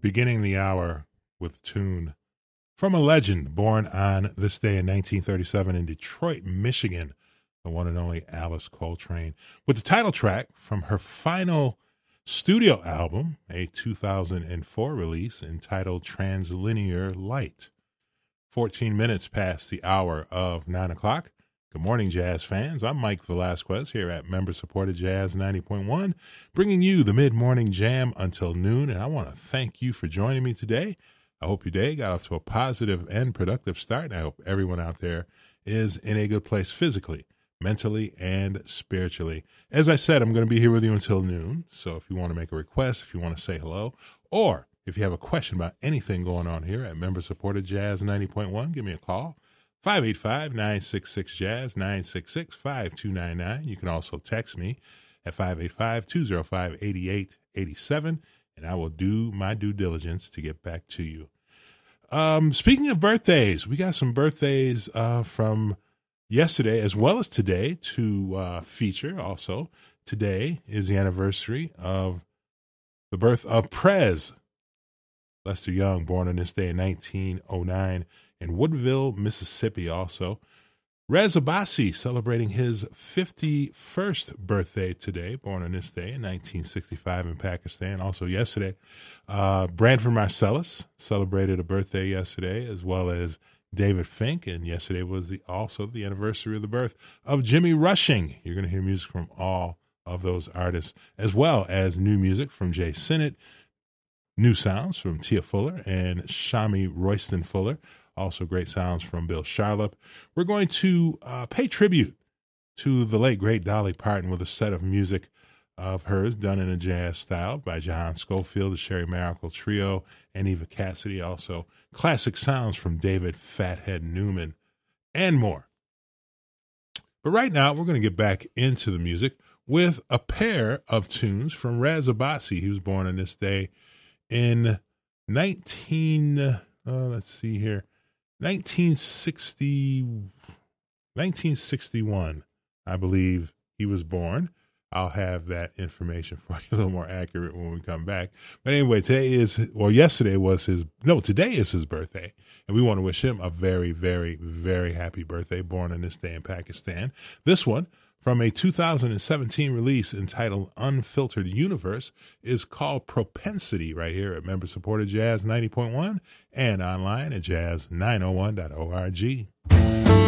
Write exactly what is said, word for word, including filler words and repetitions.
beginning the hour with a tune from a legend born on this day in nineteen thirty-seven in Detroit, Michigan, the one and only Alice Coltrane, with the title track from her final studio album, a two thousand four release entitled Translinear Light. fourteen minutes past the hour of nine o'clock. Good morning, jazz fans. I'm Mike Velasquez here at member-supported Jazz ninety point one, bringing you the mid-morning jam until noon, and I want to thank you for joining me today. I hope your day got off to a positive and productive start, and I hope everyone out there is in a good place physically, mentally, and spiritually. As I said, I'm going to be here with you until noon, so if you want to make a request, if you want to say hello, or if you have a question about anything going on here at member-supported Jazz ninety point one, give me a call. five eight five, nine six six, jazz, nine six six, five two nine nine. You can also text me at five eight five, two oh five, eight eight eight seven, and I will do my due diligence to get back to you. Um, speaking of birthdays, we got some birthdays uh, from yesterday as well as today to uh, feature. Also, today is the anniversary of the birth of Prez Lester Young, born on this day in nineteen oh nine. In Woodville, Mississippi. Also, Rez Abbasi celebrating his fifty-first birthday today, born on this day in nineteen sixty-five in Pakistan. Also yesterday, uh, Branford Marsalis celebrated a birthday yesterday, as well as David Fink, and yesterday was the, also the anniversary of the birth of Jimmy Rushing. You're going to hear music from all of those artists, as well as new music from Jay Sinnott, new sounds from Tia Fuller and Shami Royston Fuller. Also great sounds from Bill Charlap. We're going to uh, pay tribute to the late, great Dolly Parton with a set of music of hers done in a jazz style by John Schofield, the Sherry Miracle Trio, and Eva Cassidy. Also classic sounds from David Fathead Newman and more. But right now, we're going to get back into the music with a pair of tunes from Rez Abbasi. He was born on this day in nineteen, uh, let's see here, nineteen sixty, nineteen sixty-one, I believe he was born. I'll have that information for you a little more accurate when we come back. But anyway, today is, or yesterday was his, no, today is his birthday. And we want to wish him a very, very, very happy birthday, born on this day in Pakistan. This one, from a two thousand seventeen release entitled Unfiltered Universe, is called Propensity, right here at member-supported Jazz ninety point one and online at jazz nine oh one dot org.